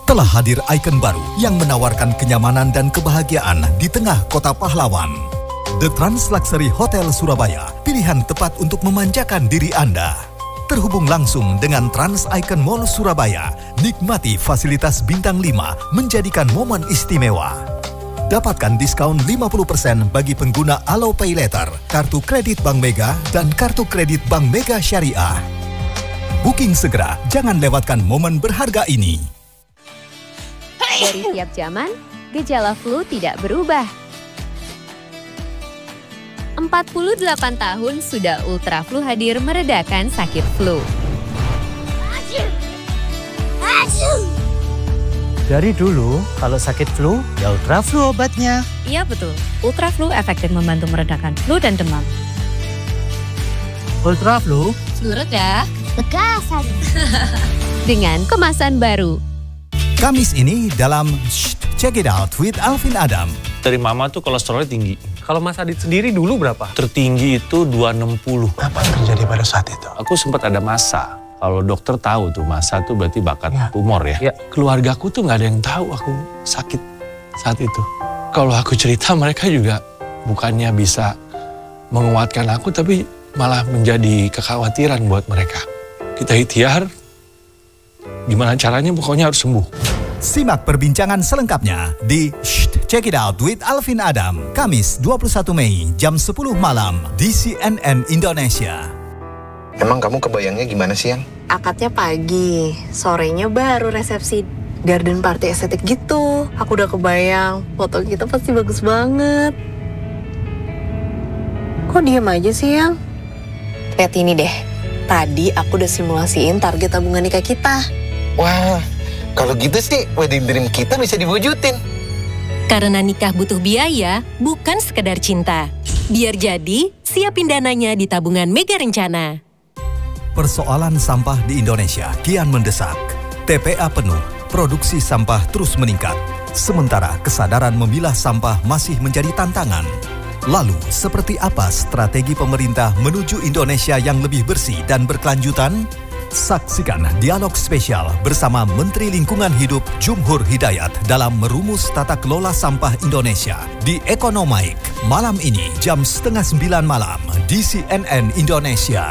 Telah hadir ikon baru yang menawarkan kenyamanan dan kebahagiaan di tengah kota pahlawan. The Trans Luxury Hotel Surabaya, pilihan tepat untuk memanjakan diri Anda. Terhubung langsung dengan Trans Icon Mall Surabaya, nikmati fasilitas bintang 5 menjadikan momen istimewa. Dapatkan diskon 50% bagi pengguna Alo Pay Later, kartu kredit Bank Mega, dan kartu kredit Bank Mega Syariah. Booking segera, jangan lewatkan momen berharga ini. Dari tiap zaman, gejala flu tidak berubah. 48 tahun sudah Ultra Flu hadir meredakan sakit flu. Dari dulu, kalau sakit flu, ya Ultra Flu obatnya. Iya betul, Ultra Flu efektif membantu meredakan flu dan demam. Ultra Flu? Flu reda. Bekasan. Dengan kemasan baru. Kamis ini dalam Check It Out with Alvin Adam. Dari mama tuh kolesterolnya tinggi. Kalau Mas Adit sendiri dulu berapa? Tertinggi itu 260. Apa yang terjadi pada saat itu? Aku sempat ada masa. Kalau dokter tahu tuh masa tuh berarti bakat tumor ya. Keluargaku tuh nggak ada yang tahu aku sakit saat itu. Kalau aku cerita mereka juga bukannya bisa menguatkan aku tapi malah menjadi kekhawatiran buat mereka. Kita ikhtiar. Gimana caranya pokoknya harus sembuh. Simak perbincangan selengkapnya di Check It Out with Alvin Adam. Kamis 21 Mei jam 10 malam di CNN Indonesia. Emang kamu kebayangnya gimana sih, Yang? Akadnya pagi, sorenya baru resepsi garden party estetik gitu. Aku udah kebayang, foto kita pasti bagus banget. Kok diem aja sih, Yang? Lihat ini deh, tadi aku udah simulasiin target tabungan nikah kita. Wah, kalau gitu sih wedding dream kita bisa diwujudin. Karena nikah butuh biaya, bukan sekedar cinta. Biar jadi, siapin dananya di tabungan Mega Rencana. Persoalan sampah di Indonesia kian mendesak. TPA penuh, produksi sampah terus meningkat. Sementara kesadaran memilah sampah masih menjadi tantangan. Lalu, seperti apa strategi pemerintah menuju Indonesia yang lebih bersih dan berkelanjutan? Saksikan dialog spesial bersama Menteri Lingkungan Hidup Jumhur Hidayat dalam merumus tata kelola sampah Indonesia di Ekonomaik. Malam ini jam 8:30 malam di CNN Indonesia.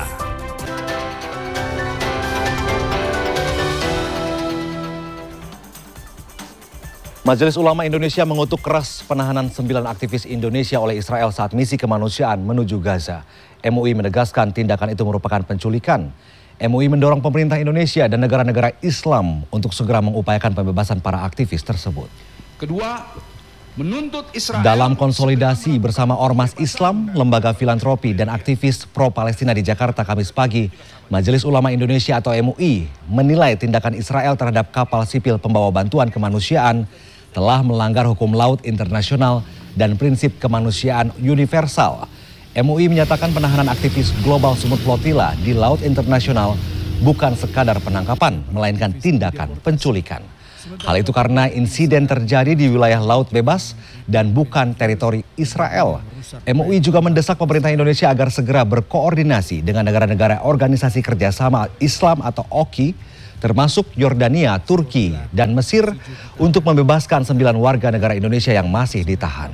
Majelis Ulama Indonesia mengutuk keras penahanan 9 aktivis Indonesia oleh Israel saat misi kemanusiaan menuju Gaza. MUI menegaskan tindakan itu merupakan penculikan. MUI mendorong pemerintah Indonesia dan negara-negara Islam untuk segera mengupayakan pembebasan para aktivis tersebut. Kedua, menuntut Israel dalam konsolidasi bersama Ormas Islam, lembaga filantropi dan aktivis pro-Palestina di Jakarta Kamis pagi, Majelis Ulama Indonesia atau MUI menilai tindakan Israel terhadap kapal sipil pembawa bantuan kemanusiaan telah melanggar hukum laut internasional dan prinsip kemanusiaan universal. MUI menyatakan penahanan aktivis Global Sumut Flotilla di Laut Internasional bukan sekadar penangkapan, melainkan tindakan penculikan. Hal itu karena insiden terjadi di wilayah Laut Bebas dan bukan teritori Israel. MUI juga mendesak pemerintah Indonesia agar segera berkoordinasi dengan negara-negara Organisasi Kerjasama Islam atau OKI, termasuk Yordania, Turki, dan Mesir untuk membebaskan 9 warga negara Indonesia yang masih ditahan.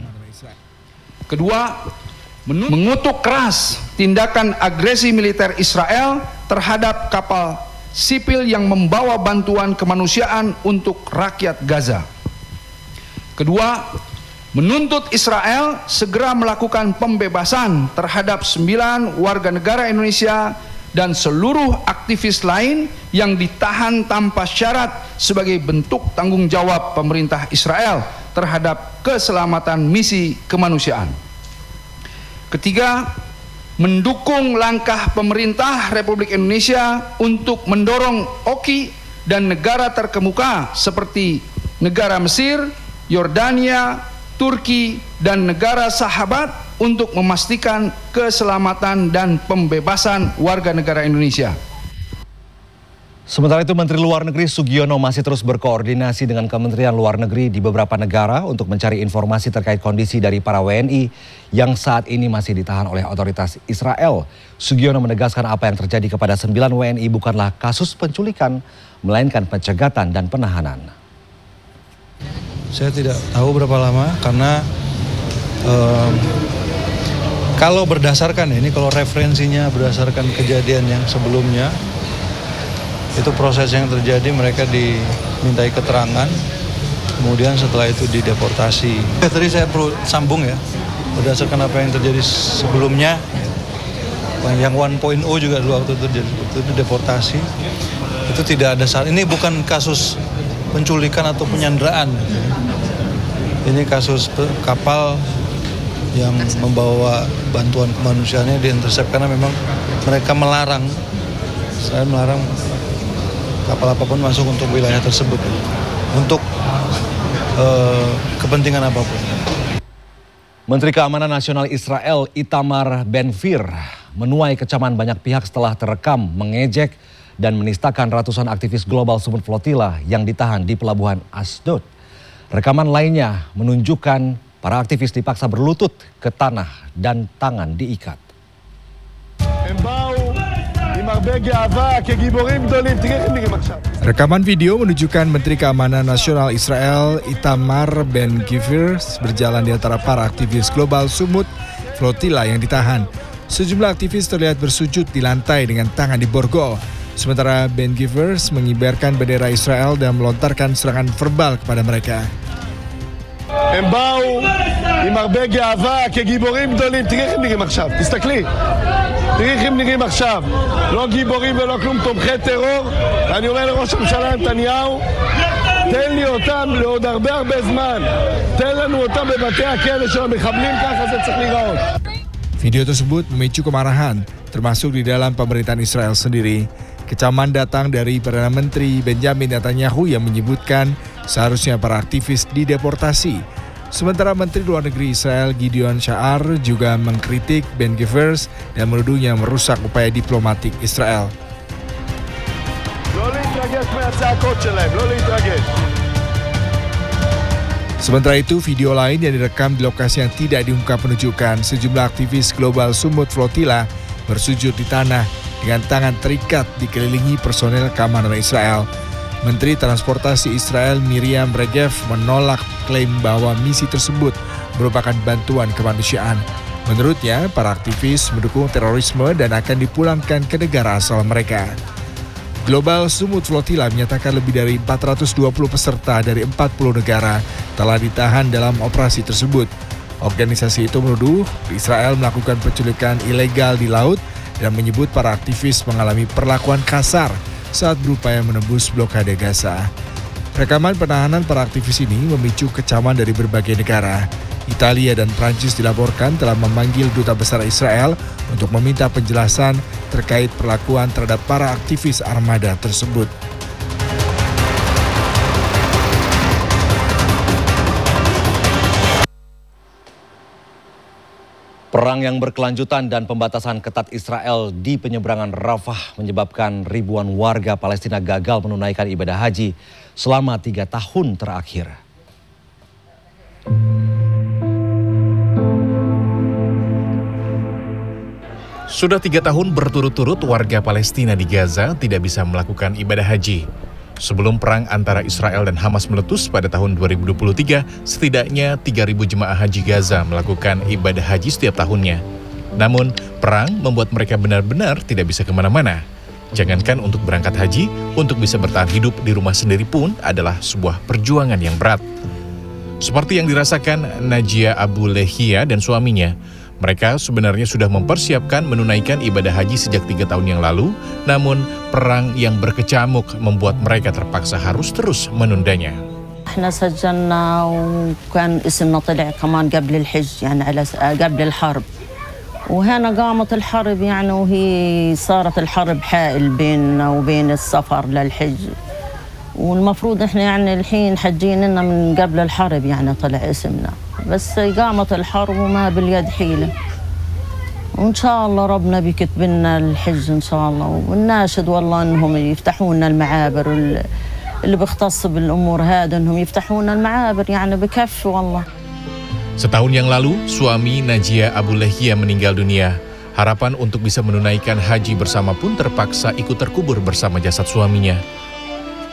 Kedua, mengutuk keras tindakan agresi militer Israel terhadap kapal sipil yang membawa bantuan kemanusiaan untuk rakyat Gaza. Kedua, menuntut Israel segera melakukan pembebasan terhadap 9 warga negara Indonesia dan seluruh aktivis lain yang ditahan tanpa syarat sebagai bentuk tanggung jawab pemerintah Israel terhadap keselamatan misi kemanusiaan. Ketiga, mendukung langkah pemerintah Republik Indonesia untuk mendorong OKI dan negara terkemuka seperti negara Mesir, Yordania, Turki, dan negara sahabat untuk memastikan keselamatan dan pembebasan warga negara Indonesia. Sementara itu Menteri Luar Negeri Sugiono masih terus berkoordinasi dengan Kementerian Luar Negeri di beberapa negara untuk mencari informasi terkait kondisi dari para WNI yang saat ini masih ditahan oleh otoritas Israel. Sugiono menegaskan apa yang terjadi kepada 9 WNI bukanlah kasus penculikan, melainkan pencegatan dan penahanan. Saya tidak tahu berapa lama karena kalau berdasarkan ini, kalau referensinya berdasarkan kejadian yang sebelumnya, itu proses yang terjadi mereka dimintai keterangan, kemudian setelah itu dideportasi. Tadi saya perlu sambung ya, berdasarkan apa yang terjadi sebelumnya, yang 1.0 juga dulu waktu itu deportasi, itu tidak ada salah. Ini bukan kasus penculikan atau penyanderaan, ini kasus kapal yang membawa bantuan kemanusiaannya diintersep karena memang mereka melarang kapal apapun masuk untuk wilayah tersebut untuk kepentingan apapun. Menteri Keamanan Nasional Israel Itamar Ben-Gvir menuai kecaman banyak pihak setelah terekam mengejek dan menistakan ratusan aktivis Global Summit Flotilla yang ditahan di pelabuhan Ashdod. Rekaman lainnya menunjukkan para aktivis dipaksa berlutut ke tanah dan tangan diikat. Rekaman video menunjukkan Menteri Keamanan Nasional Israel Itamar Ben-Gvir berjalan di antara para aktivis Global Summit Flotilla yang ditahan. Sejumlah aktivis terlihat bersujud di lantai dengan tangan diborgol. Sementara Ben-Gvir mengibarkan bendera Israel dan melontarkan serangan verbal kepada mereka. הם באו עם הרבה גאווה כגיבורים גדולים. תראי איך הם נראים עכשיו, תסתכלי. תראי איך הם נראים עכשיו. לא גיבורים ולא כלום, תומכי טרור. אני אומר לראש הממשלה נתניהו, תן לי אותם לעוד הרבה זמן. תן לנו אותם בבתי הכלא של המחבלים, ככה זה צריך להיראות. Video tersebut memicu kemarahan, termasuk di dalam pemerintahan Israel sendiri. Kecaman datang dari Perdana Menteri Benjamin Netanyahu yang menyebutkan seharusnya para aktivis dideportasi. Sementara Menteri Luar Negeri Israel Gideon Sa'ar juga mengkritik Ben-Gvir dan menuduhnya merusak upaya diplomatik Israel. Sementara itu, video lain yang direkam di lokasi yang tidak diungkap menunjukkan sejumlah aktivis Global Summit Flotilla bersujud di tanah dengan tangan terikat dikelilingi personel keamanan Israel. Menteri Transportasi Israel Miriam Regev menolak klaim bahwa misi tersebut merupakan bantuan kemanusiaan. Menurutnya, para aktivis mendukung terorisme dan akan dipulangkan ke negara asal mereka. Global Summit Flotilla menyatakan lebih dari 420 peserta dari 40 negara telah ditahan dalam operasi tersebut. Organisasi itu menuduh Israel melakukan penculikan ilegal di laut dan menyebut para aktivis mengalami perlakuan kasar saat berupaya menembus blokade Gaza. Rekaman penahanan para aktivis ini memicu kecaman dari berbagai negara. Italia dan Prancis dilaporkan telah memanggil Duta Besar Israel untuk meminta penjelasan terkait perlakuan terhadap para aktivis armada tersebut. Perang yang berkelanjutan dan pembatasan ketat Israel di penyeberangan Rafah menyebabkan ribuan warga Palestina gagal menunaikan ibadah haji selama 3 tahun terakhir. Sudah 3 tahun berturut-turut warga Palestina di Gaza tidak bisa melakukan ibadah haji. Sebelum perang antara Israel dan Hamas meletus pada tahun 2023, setidaknya 3.000 jemaah haji Gaza melakukan ibadah haji setiap tahunnya. Namun, perang membuat mereka benar-benar tidak bisa kemana-mana. Jangankan untuk berangkat haji, untuk bisa bertahan hidup di rumah sendiri pun adalah sebuah perjuangan yang berat. Seperti yang dirasakan Najia Abu Lehia dan suaminya, mereka sebenarnya sudah mempersiapkan menunaikan ibadah haji sejak 3 tahun yang lalu, namun perang yang berkecamuk membuat mereka terpaksa harus terus menundanya. احنا سجلنا وكان اسمنا طلع كمان قبل الحج يعني قبل الحرب. وهنا قامت الحرب يعني وهي صارت الحرب حائل بيننا وبين السفر للحج. والمفروض احنا يعني الحين حجين لنا من قبل الحرب يعني طلع اسمنا. بس قامت الحرب وما باليد حيلة. وإن شاء الله ربنا بيكتب لنا الحج إن شاء الله. والناشد والله إنهم يفتحوا لنا المعابر اللي بيختص بالأمور هذا إنهم يفتحوا لنا المعابر يعني بكفي والله. Setahun yang lalu, suami Najia Abu Lehia meninggal dunia. Harapan untuk bisa menunaikan haji bersama pun terpaksa ikut terkubur bersama jasad suaminya.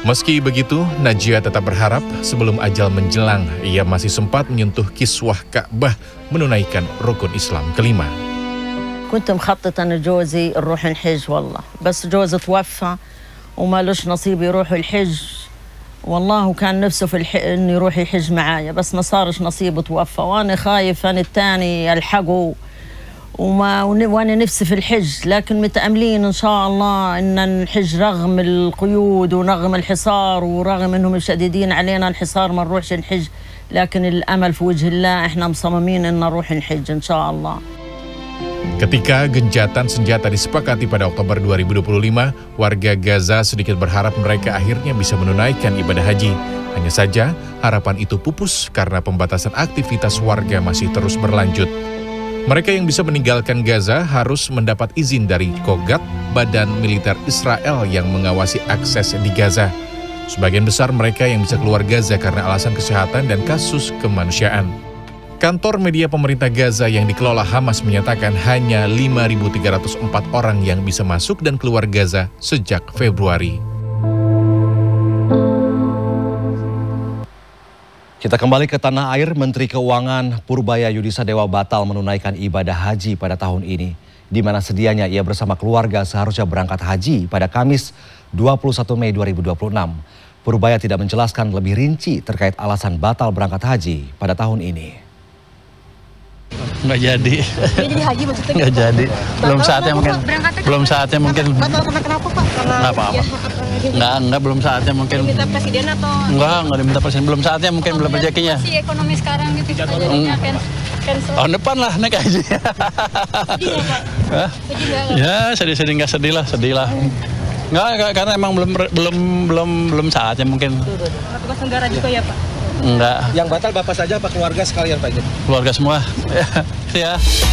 Meski begitu, Najia tetap berharap sebelum ajal menjelang, ia masih sempat menyentuh kiswah Ka'bah menunaikan rukun Islam kelima. كنت مخططة أن جوزي نروح نحج والله، بس جوزي توفى وما لوش نصيب يروح الحج، والله كان نفسه في إنه يروح يحج معايا، بس ما صارش نصيبه توفى، وأنا خايف أنا الثاني ألحقه وأنا نفسي في الحج، لكن متأملين إن شاء الله إن الحج رغم القيود ورغم الحصار ورغم إنهم مشددين علينا الحصار ما نروحش نحج، لكن الأمل في وجه الله إحنا مصممين إن نروح نحج إن شاء الله. Ketika gencatan senjata disepakati pada Oktober 2025, warga Gaza sedikit berharap mereka akhirnya bisa menunaikan ibadah haji. Hanya saja, harapan itu pupus karena pembatasan aktivitas warga masih terus berlanjut. Mereka yang bisa meninggalkan Gaza harus mendapat izin dari Kogat, badan militer Israel yang mengawasi akses di Gaza. Sebagian besar mereka yang bisa keluar Gaza karena alasan kesehatan dan kasus kemanusiaan. Kantor media pemerintah Gaza yang dikelola Hamas menyatakan hanya 5.304 orang yang bisa masuk dan keluar Gaza sejak Februari. Kita kembali ke tanah air. Menteri Keuangan Purbaya Yudisadewa batal menunaikan ibadah haji pada tahun ini, di mana sedianya ia bersama keluarga seharusnya berangkat haji pada Kamis 21 Mei 2026. Purbaya tidak menjelaskan lebih rinci terkait alasan batal berangkat haji pada tahun ini. Nggak jadi. Jadi haji maksudnya? Nggak jadi. Belum saatnya mungkin. Belum saatnya mungkin. Batal karena kenapa Pak? Nggak apa-apa. Enggak, belum saatnya mungkin. Diminta presiden atau? Nggak diminta presiden. Belum saatnya mungkin, belum rezekinya. Si ekonomi sekarang gitu, jadinya cancel. Tahun depan lah naik haji. Sedih ya Pak? Sedih banget. Ya sedih-sedih, nggak sedih lah. Nggak, karena emang belum saatnya mungkin. Tugas negara juga ya Pak? Enggak. Yang batal Bapak saja apa keluarga sekalian Pak? Keluarga semua. Ya.